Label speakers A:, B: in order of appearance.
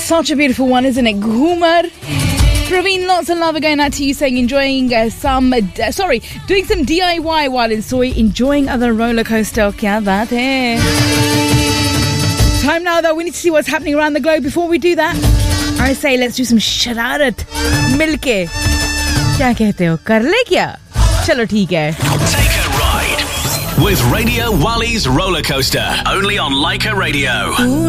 A: Such a beautiful one, isn't it? Ghumar. Praveen, lots of love going out to you, saying enjoying doing some DIY while in Soy, enjoying other roller coaster. Kya baat hai? Time now though, we need to see what's happening around the globe. Before we do that, I say let's do some shararat milke. Kya kehte ho? Kar le kya? Chalo theek hai.
B: Take a ride with Radio Wali's roller coaster, only on Leica Radio.